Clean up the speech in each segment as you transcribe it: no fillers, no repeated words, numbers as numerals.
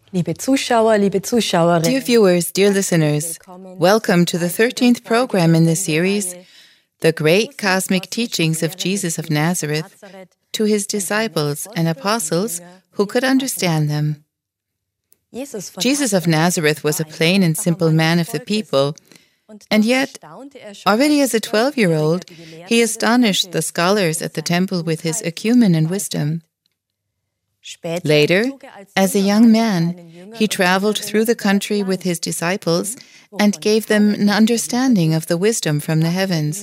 Dear viewers, dear listeners, welcome to the 13th program in the series, The Great Cosmic Teachings of Jesus of Nazareth, to his disciples and apostles who could understand them. Jesus of Nazareth was a plain and simple man of the people, and yet, already as a 12-year-old, he astonished the scholars at the temple with his acumen and wisdom. Later, as a young man, he traveled through the country with his disciples and gave them an understanding of the wisdom from the heavens,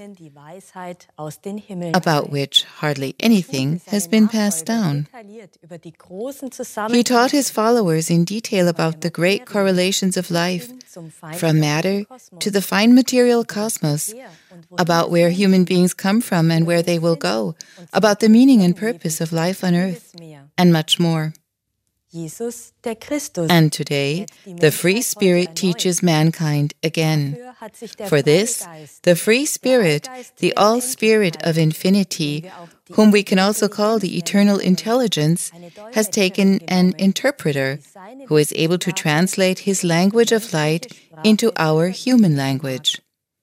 about which hardly anything has been passed down. He taught his followers in detail about the great correlations of life, from matter to the fine material cosmos, about where human beings come from and where they will go, about the meaning and purpose of life on earth, and much more. And today, the Free Spirit teaches mankind again. For this, the Free Spirit, the All-Spirit of Infinity, whom we can also call the Eternal Intelligence, has taken an interpreter who is able to translate his language of light into our human language.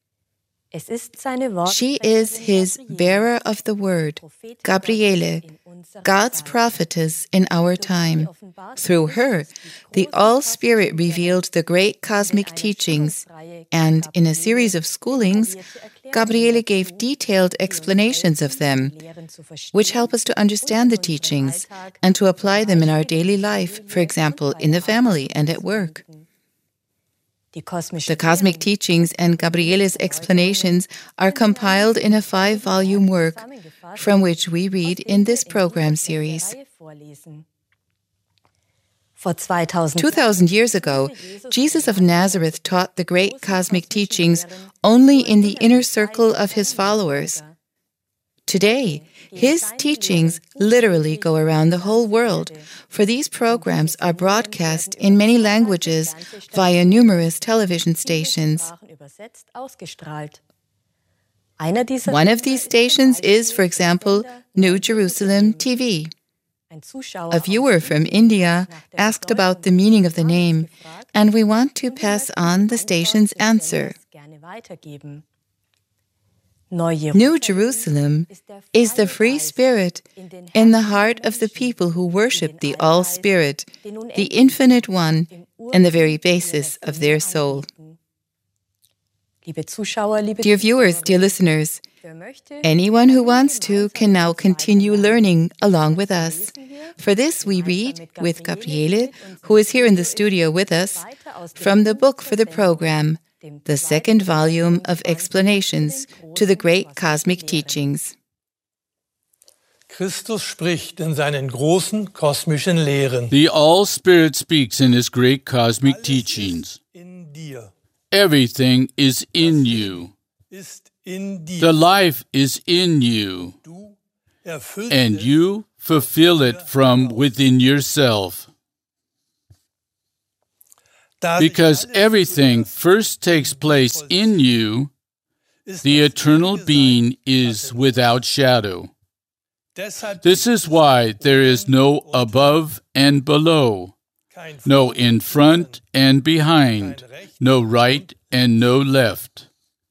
She is his bearer of the word, Gabriele, God's prophetess in our time. Through her, the All-Spirit revealed the great cosmic teachings, and in a series of schoolings, Gabriele gave detailed explanations of them, which help us to understand the teachings and to apply them in our daily life, for example, in the family and at work. The cosmic teachings and Gabriele's explanations are compiled in a 5-volume work, from which we read in this program series. 2,000 years ago, Jesus of Nazareth taught the great cosmic teachings only in the inner circle of his followers. Today, his teachings literally go around the whole world, for these programs are broadcast in many languages via numerous television stations. One of these stations is, for example, New Jerusalem TV. A viewer from India asked about the meaning of the name, and we want to pass on the station's answer. New Jerusalem is the Free Spirit in the heart of the people who worship the All-Spirit, the Infinite One, and the very basis of their soul. Dear viewers, dear listeners, anyone who wants to can now continue learning along with us. For this, we read with Gabriele, who is here in the studio with us, from the book for the program, the 2nd volume of Explanations to the Great Cosmic Teachings. Christus spricht in seinen großen kosmischen Lehren. The All-Spirit speaks in his great cosmic teachings. Everything is in you. The life is in you, and you fulfill it from within yourself. Because everything first takes place in you, the eternal being is without shadow. This is why there is no above and below, no in front and behind, no right and no left.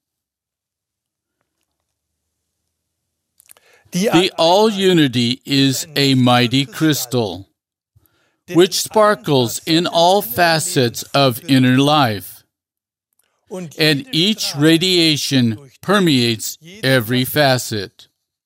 The all-unity is a mighty crystal, which sparkles in all facets of inner life, and each radiation permeates every facet.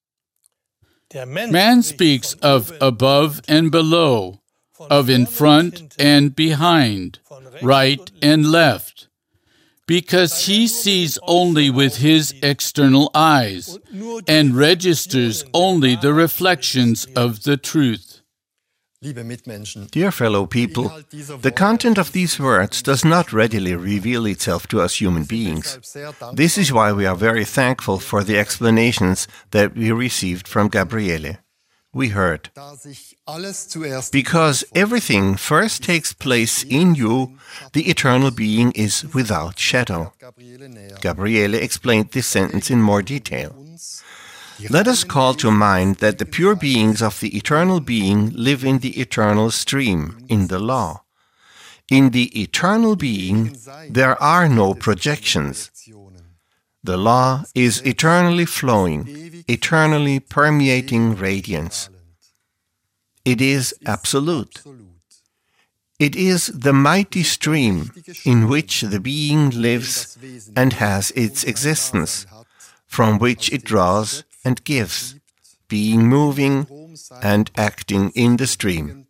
Man speaks of above and below, of in front and behind, right and left, because he sees only with his external eyes and registers only the reflections of the truth. Dear fellow people, the content of these words does not readily reveal itself to us human beings. This is why we are very thankful for the explanations that we received from Gabriele. We heard, because everything first takes place in you, the eternal being is without shadow. Gabriele explained this sentence in more detail. Let us call to mind that the pure beings of the eternal being live in the eternal stream, in the law. In the eternal being, there are no projections. The law is eternally flowing, eternally permeating radiance. It is absolute. It is the mighty stream in which the being lives and has its existence, from which it draws and gives, being moving and acting in the stream.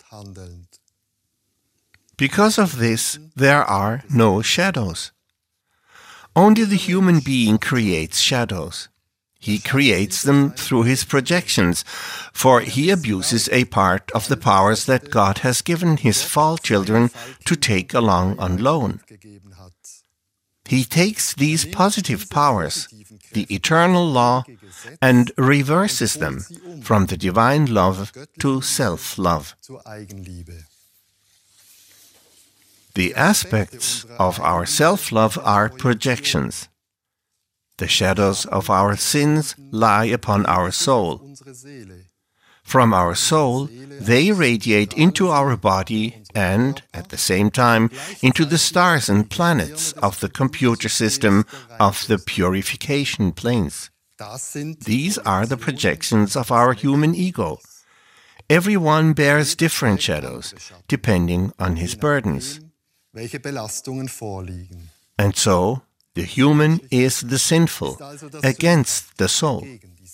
Because of this, there are no shadows. Only the human being creates shadows. He creates them through his projections, for he abuses a part of the powers that God has given his fall children to take along on loan. He takes these positive powers, the eternal law, and reverses them from the divine love to self-love. The aspects of our self-love are projections. The shadows of our sins lie upon our soul. From our soul, they radiate into our body and, at the same time, into the stars and planets of the computer system of the purification planes. These are the projections of our human ego. Everyone bears different shadows, depending on his burdens. And so, the human is the sinful, against the soul.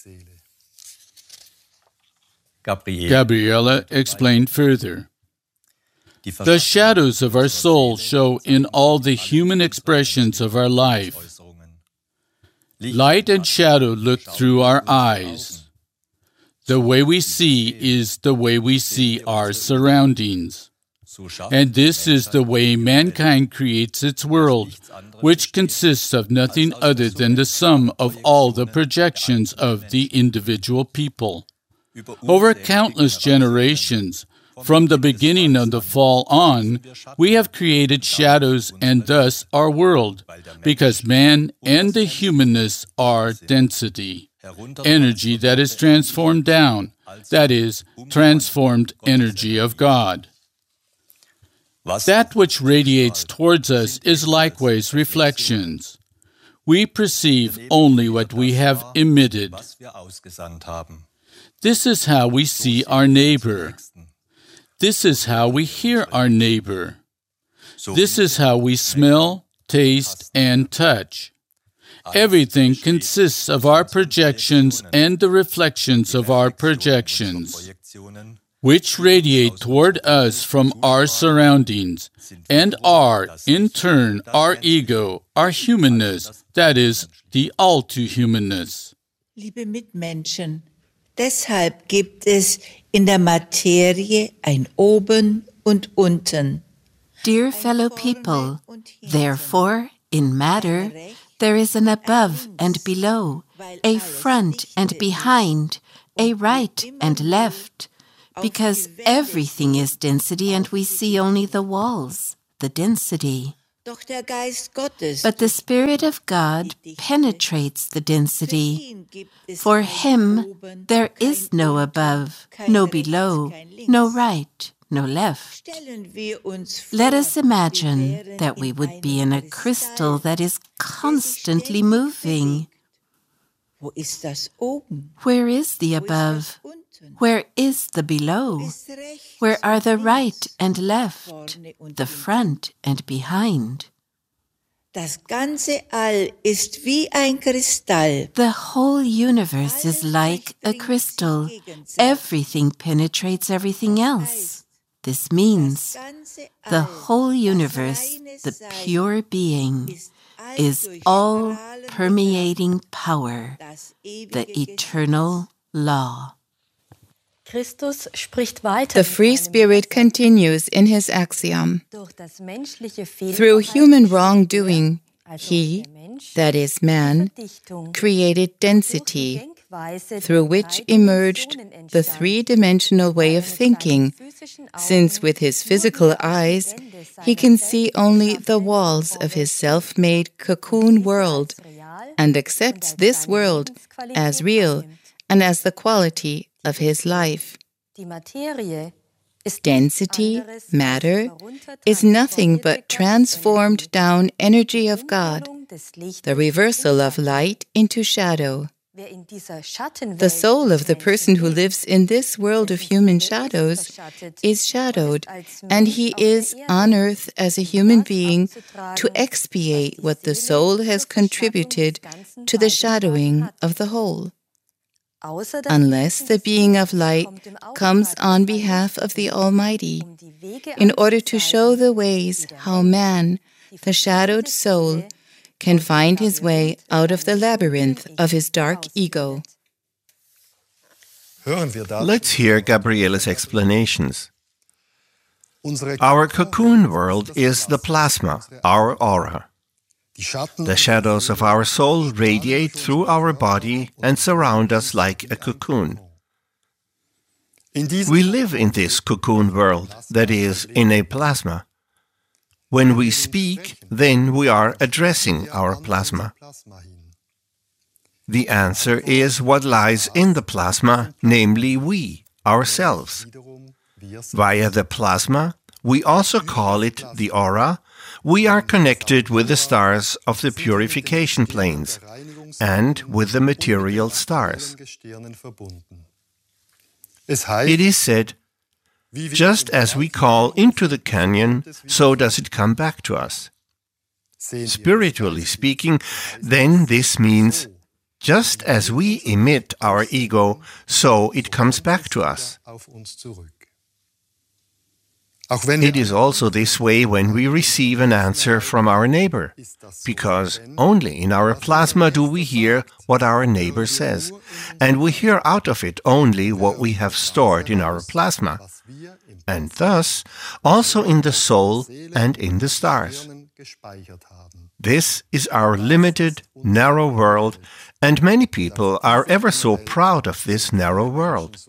Gabriela explained further. The shadows of our soul show in all the human expressions of our life. Light and shadow look through our eyes. The way we see is the way we see our surroundings. And this is the way mankind creates its world, which consists of nothing other than the sum of all the projections of the individual people. Over countless generations, from the beginning of the fall on, we have created shadows and thus our world, because man and the humanness are density, energy that is transformed down, that is, transformed energy of God. That which radiates towards us is likewise reflections. We perceive only what we have emitted. This is how we see our neighbor. This is how we hear our neighbor. This is how we smell, taste, and touch. Everything consists of our projections and the reflections of our projections, which radiate toward us from our surroundings, and are, in turn, our ego, our humanness, that is, the all-too-humanness. Liebe Mitmenschen, deshalb gibt es in der Materie ein Oben und Unten. Dear fellow people, therefore, in matter, there is an above and below, a front and behind, a right and left, because everything is density and we see only the walls, the density. But the Spirit of God penetrates the density. For Him there is no above, no below, no right, no left. Let us imagine that we would be in a crystal that is constantly moving. Where is the above? Where is the below? Where are the right and left, the front and behind? Das ganze All ist wie ein Kristall. The whole universe is like a crystal. Everything penetrates everything else. This means the whole universe, the pure being, is all-permeating power, the eternal law. The free spirit continues in his axiom. Through human wrongdoing, he, that is man, created density, through which emerged the three-dimensional way of thinking, since with his physical eyes he can see only the walls of his self-made cocoon world, and accepts this world as real and as the quality of his life. Density, matter, is nothing but transformed down energy of God, the reversal of light into shadow. The soul of the person who lives in this world of human shadows is shadowed, and he is on earth as a human being to expiate what the soul has contributed to the shadowing of the whole. Unless the being of light comes on behalf of the Almighty, in order to show the ways how man, the shadowed soul, can find his way out of the labyrinth of his dark ego. Let's hear Gabriele's explanations. Our cocoon world is the plasma, our aura. The shadows of our soul radiate through our body and surround us like a cocoon. We live in this cocoon world, that is, in a plasma. When we speak, then we are addressing our plasma. The answer is what lies in the plasma, namely we, ourselves. Via the plasma, we also call it the aura, we are connected with the stars of the purification planes and with the material stars. It is said, just as we call into the canyon, so does it come back to us. Spiritually speaking, then this means, just as we emit our ego, so it comes back to us. It is also this way when we receive an answer from our neighbor, because only in our plasma do we hear what our neighbor says, and we hear out of it only what we have stored in our plasma, and thus also in the soul and in the stars. This is our limited, narrow world, and many people are ever so proud of this narrow world.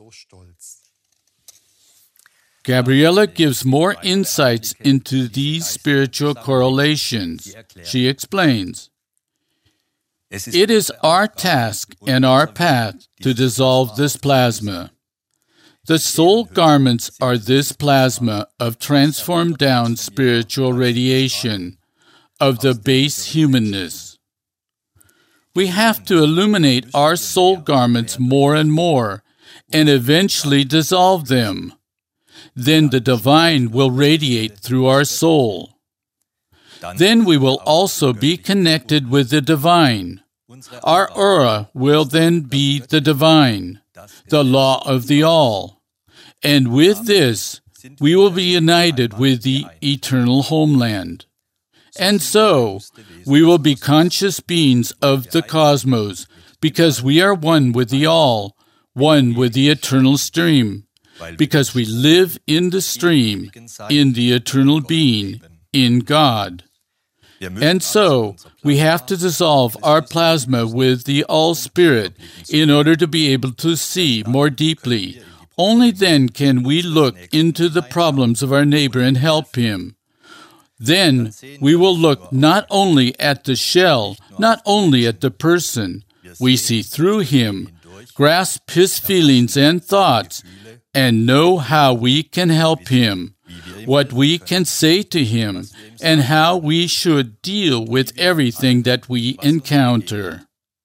Gabriele gives more insights into these spiritual correlations. She explains, "It is our task and our path to dissolve this plasma. The soul garments are this plasma of transformed down spiritual radiation, of the base humanness. We have to illuminate our soul garments more and more, and eventually dissolve them. Then the divine will radiate through our soul. Then we will also be connected with the divine. Our aura will then be the divine, the law of the all. And with this, we will be united with the eternal homeland. And so, we will be conscious beings of the cosmos, because we are one with the all, one with the eternal stream, because we live in the stream, in the eternal being, in God. And so, we have to dissolve our plasma with the All-Spirit in order to be able to see more deeply. Only then can we look into the problems of our neighbor and help him. Then we will look not only at the shell, not only at the person. We see through him, grasp his feelings and thoughts, and know how we can help him, what we can say to him, and how we should deal with everything that we encounter.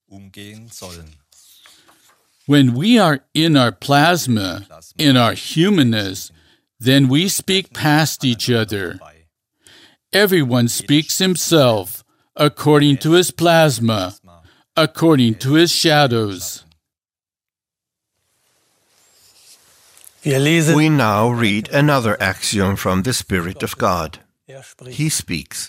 When we are in our plasma, in our humanness, then we speak past each other. Everyone speaks himself according to his plasma, according to his shadows. We now read another axiom from the Spirit of God. He speaks.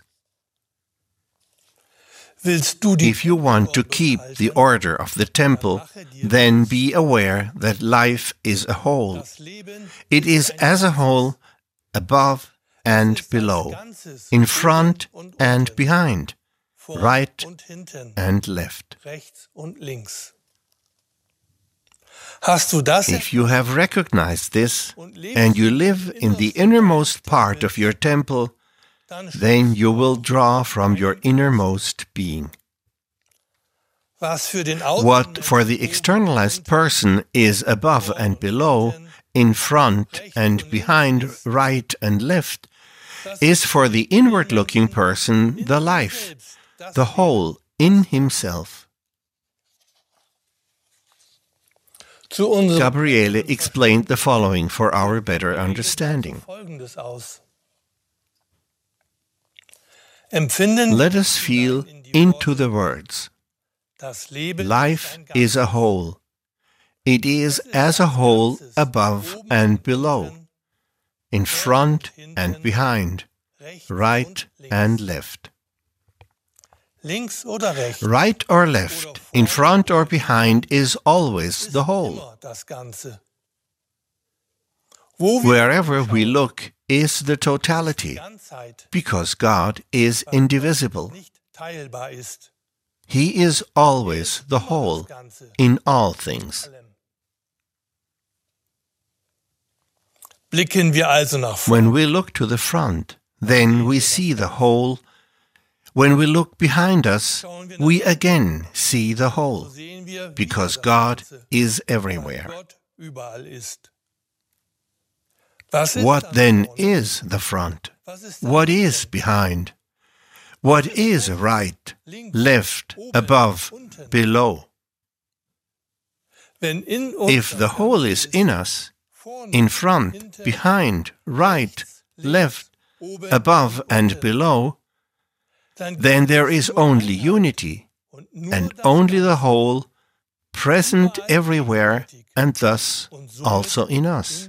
If you want to keep the order of the temple, then be aware that life is a whole. It is as a whole, above and below, in front and behind, right and left. If you have recognized this, and you live in the innermost part of your temple, then you will draw from your innermost being. What for the externalized person is above and below in front and behind, right and left, is for the inward-looking person the life, the whole in himself. Gabriele explained the following for our better understanding. Let us feel into the words. Life is a whole. It is as a whole above and below, in front and behind, right and left. Right or left, in front or behind is always the whole. Wherever we look is the totality, because God is indivisible. He is always the whole in all things. When we look to the front, then we see the whole. When we look behind us, we again see the whole, because God is everywhere. What then is the front? What is behind? What is right, left, above, below? If the whole is in us, in front, behind, right, left, above and below, then there is only unity, and only the whole, present everywhere, and thus also in us.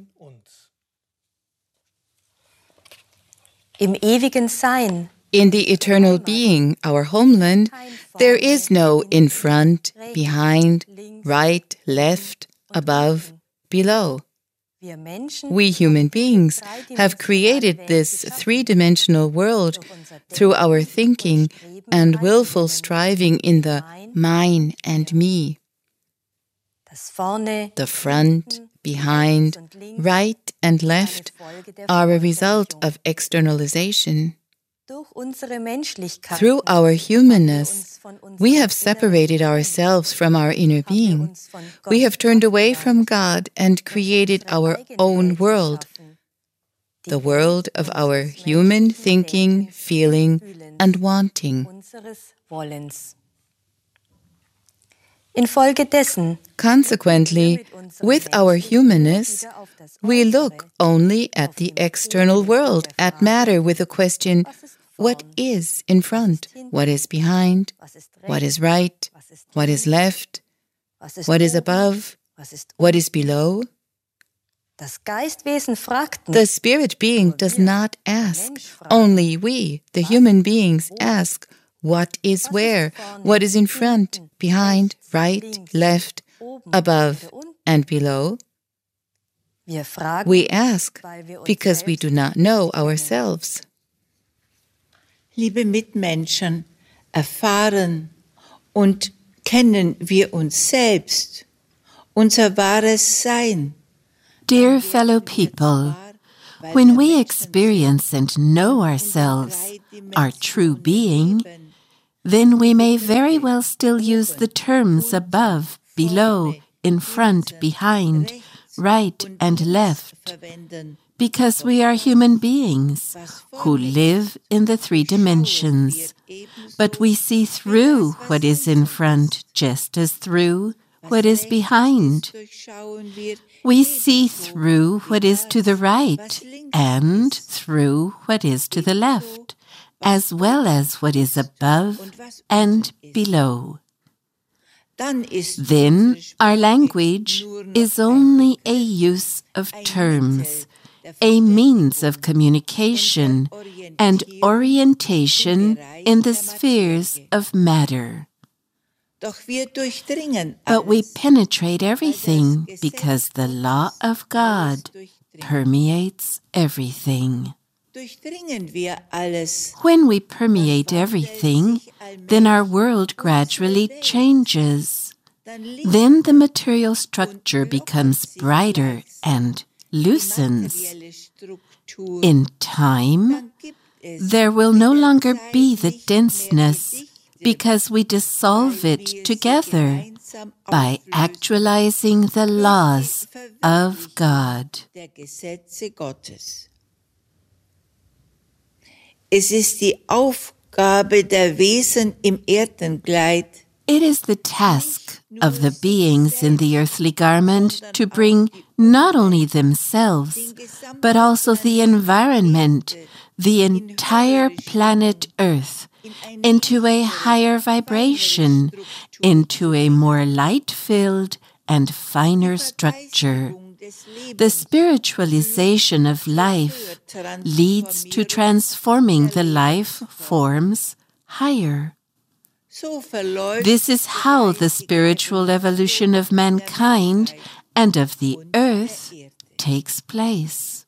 Im ewigen Sein, in the eternal being, our homeland, there is no in front, behind, right, left, above, below. We human beings have created this three-dimensional world through our thinking and willful striving in the mine and me. The front, behind, right and left are a result of externalization. Through our humanness, we have separated ourselves from our inner being. We have turned away from God and created our own world, the world of our human thinking, feeling, and wanting. Consequently, with our humanness, we look only at the external world, at matter, with the question, what is in front? What is behind? What is right? What is left? What is above? What is below? The spirit being does not ask. Only we, the human beings, ask, what is where? What is in front, behind, right, left, above, and below? We ask because we do not know ourselves. Liebe Mitmenschen, erfahren und kennen wir uns selbst, unser wahres Sein. Dear fellow people, when we experience and know ourselves, our true being, then we may very well still use the terms above, below, in front, behind, right and left, because we are human beings who live in the three dimensions. But we see through what is in front just as through what is behind. We see through what is to the right and through what is to the left, as well as what is above and below. Then our language is only a use of terms, a means of communication and orientation in the spheres of matter. But we penetrate everything because the law of God permeates everything. When we permeate everything, then our world gradually changes. Then the material structure becomes brighter and loosens. In time, there will no longer be the denseness because we dissolve it together by actualizing the laws of God. Es ist die Aufgabe der Wesen im Erdenkleid, it is the task of the beings in the earthly garment to bring not only themselves, but also the environment, the entire planet Earth, into a higher vibration, into a more light-filled and finer structure. The spiritualization of life leads to transforming the life forms higher. This is how the spiritual evolution of mankind and of the earth takes place.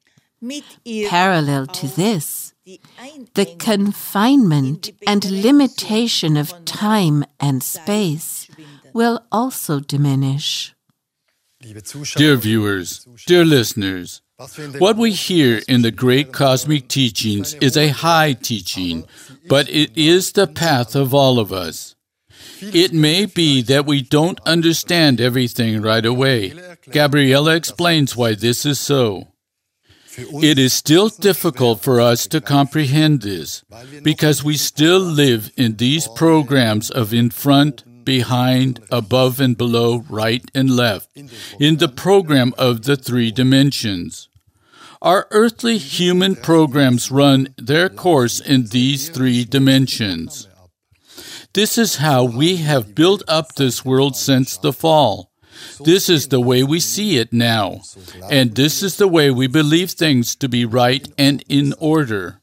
Parallel to this, the confinement and limitation of time and space will also diminish. Dear viewers, dear listeners, what we hear in the great cosmic teachings is a high teaching, but it is the path of all of us. It may be that we don't understand everything right away. Gabriela explains why this is so. It is still difficult for us to comprehend this, because we still live in these programs of in front, behind, above and below, right and left, in the program of the three dimensions. Our earthly human programs run their course in these three dimensions. This is how we have built up this world since the fall. This is the way we see it now, and this is the way we believe things to be right and in order.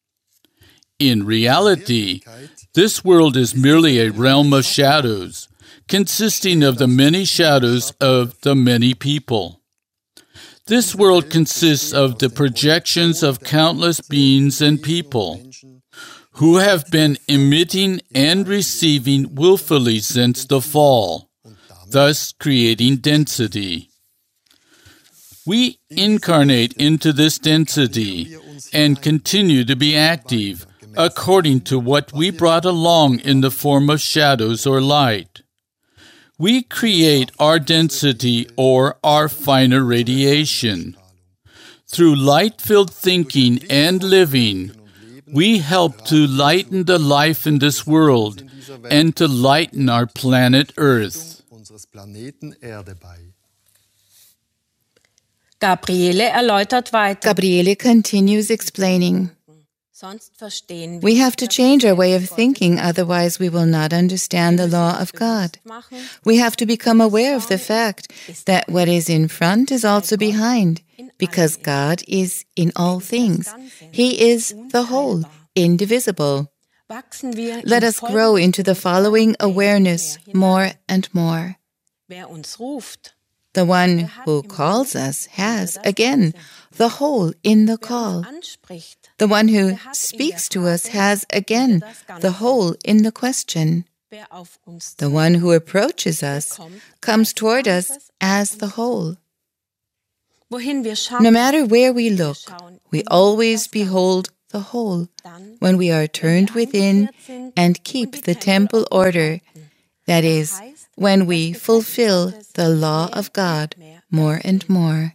In reality, this world is merely a realm of shadows, consisting of the many shadows of the many people. This world consists of the projections of countless beings and people who have been emitting and receiving willfully since the fall, thus creating density. We incarnate into this density and continue to be active according to what we brought along in the form of shadows or light. We create our density or our finer radiation. Through light-filled thinking and living, we help to lighten the life in this world and to lighten our planet Earth. Gabriele continues explaining. We have to change our way of thinking, otherwise we will not understand the law of God. We have to become aware of the fact that what is in front is also behind, because God is in all things. He is the whole, indivisible. Let us grow into the following awareness more and more. The one who calls us has, again, the whole in the call. The one who speaks to us has, again, the whole in the question. The one who approaches us comes toward us as the whole. No matter where we look, we always behold the whole when we are turned within and keep the temple order, that is, when we fulfill the law of God more and more.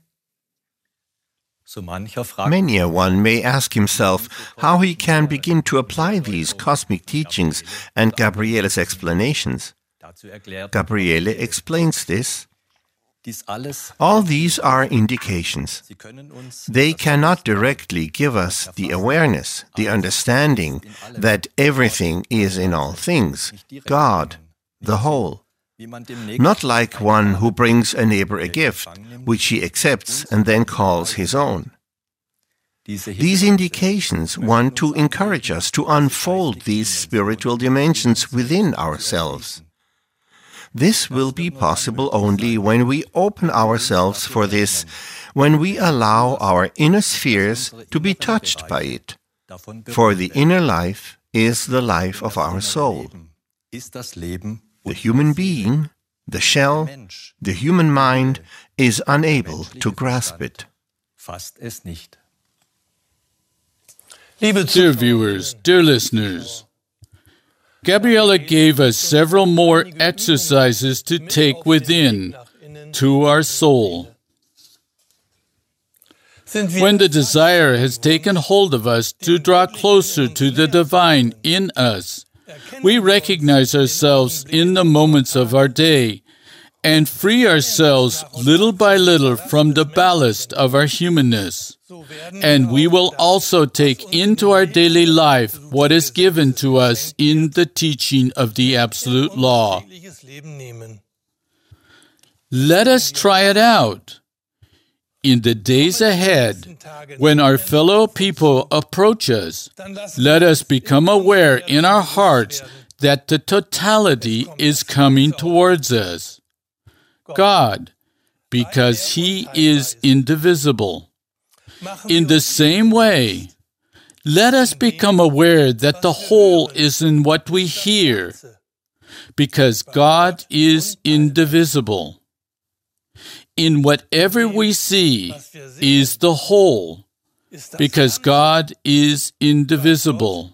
Many a one may ask himself how he can begin to apply these cosmic teachings and Gabriele's explanations. Gabriele explains this. All these are indications. They cannot directly give us the awareness, the understanding that everything is in all things, God, the whole. Not like one who brings a neighbor a gift, which he accepts and then calls his own. These indications want to encourage us to unfold these spiritual dimensions within ourselves. This will be possible only when we open ourselves for this, when we allow our inner spheres to be touched by it. For the inner life is the life of our soul. The human being, the shell, the human mind is unable to grasp it. Dear viewers, dear listeners, Gabriele gave us several more exercises to take within, to our soul. When the desire has taken hold of us to draw closer to the divine in us, we recognize ourselves in the moments of our day and free ourselves little by little from the ballast of our humanness. And we will also take into our daily life what is given to us in the teaching of the Absolute Law. Let us try it out. In the days ahead, when our fellow people approach us, let us become aware in our hearts that the totality is coming towards us. God, because He is indivisible. In the same way, let us become aware that the whole is in what we hear, because God is indivisible. In whatever we see is the whole, because God is indivisible.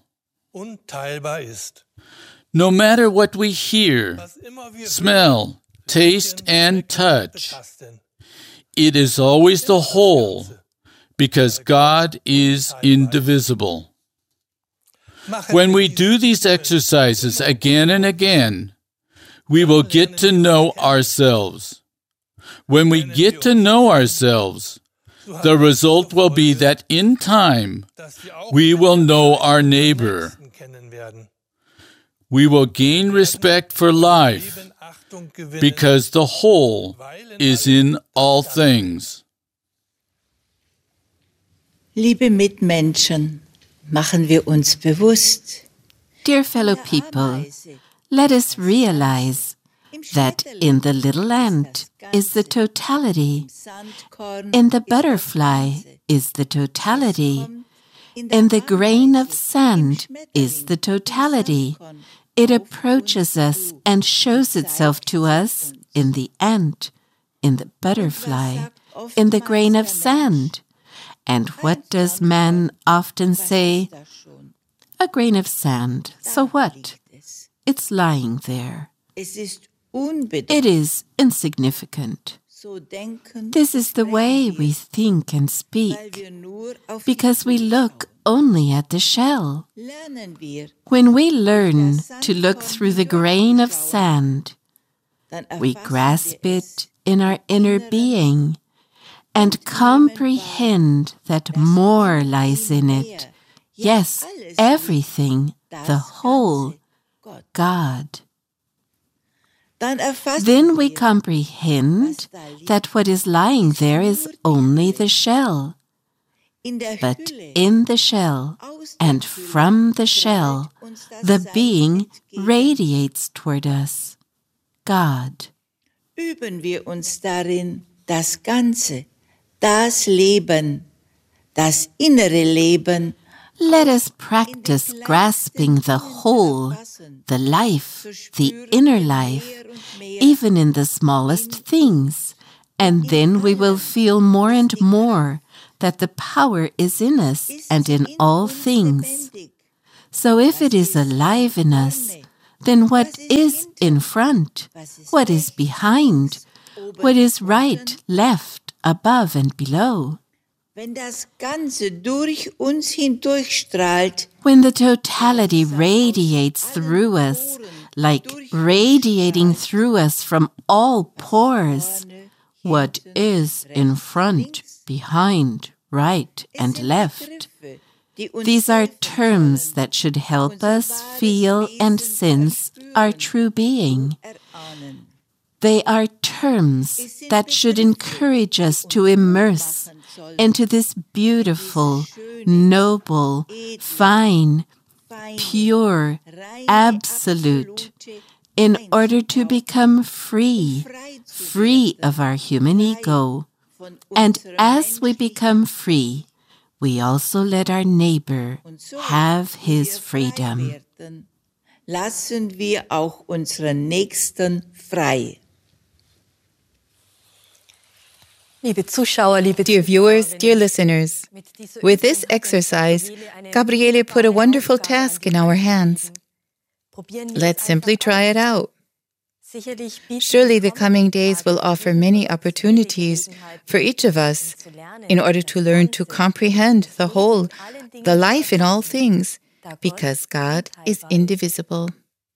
No matter what we hear, smell, taste, and touch, it is always the whole, because God is indivisible. When we do these exercises again and again, we will get to know ourselves. When we get to know ourselves, the result will be that in time, we will know our neighbor. We will gain respect for life, because the whole is in all things. Liebe Mitmenschen, machen wir uns bewusst. Dear fellow people, let us realize that in the little ant is the totality, in the butterfly is the totality, in the grain of sand is the totality. It approaches us and shows itself to us in the ant, in the butterfly, in the grain of sand. And what does man often say? A grain of sand, so what? It's lying there. It is insignificant. This is the way we think and speak, because we look only at the shell. When we learn to look through the grain of sand, we grasp it in our inner being and comprehend that more lies in it. Yes, everything, the whole, God. Then we comprehend that what is lying there is only the shell. But in the shell and from the shell, the being radiates toward us, God. Üben wir uns darin, das Ganze, das Leben, das innere Leben. Let us practice grasping the whole, the life, the inner life, even in the smallest things, and then we will feel more and more that the power is in us and in all things. So if it is alive in us, then what is in front? What is behind? What is right, left, above, and below? Wenn das Ganze durch uns hindurchstrahlt, when the totality radiates through us, like radiating through us from all pores, what is in front, behind, right, and left? These are terms that should help us feel and sense our true being. They are terms that should encourage us to immerse into this beautiful, noble, fine, pure, absolute, in order to become free of our human ego. And as we become free, we also let our neighbor have his freedom. Lassen wir auch unseren Nächsten frei. Dear viewers, dear listeners, with this exercise, Gabriele put a wonderful task in our hands. Let's simply try it out. Surely the coming days will offer many opportunities for each of us in order to learn to comprehend the whole, the life in all things, because God is indivisible.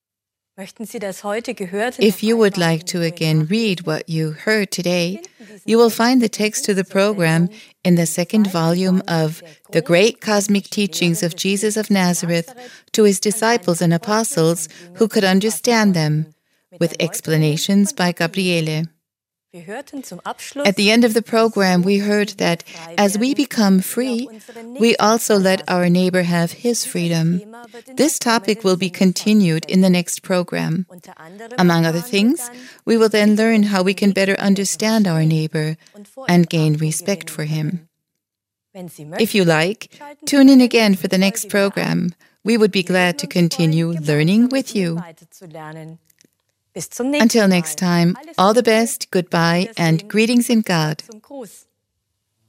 If you would like to again read what you heard today, you will find the text to the program in the second volume of The Great Cosmic Teachings of Jesus of Nazareth to His Disciples and Apostles Who Could Understand Them, with explanations by Gabriele. At the end of the program, we heard that as we become free, we also let our neighbor have his freedom. This topic will be continued in the next program. Among other things, we will then learn how we can better understand our neighbor and gain respect for him. If you like, tune in again for the next program. We would be glad to continue learning with you. Until next time, all the best, goodbye, and greetings in God.